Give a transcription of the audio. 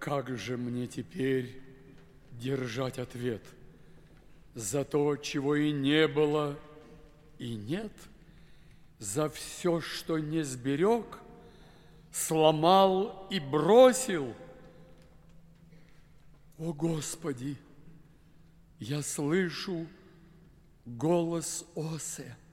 как же мне теперь держать ответ за то, чего и не было, и нет, за все, что не сберег, сломал и бросил? О, Господи, я слышу голос Осе.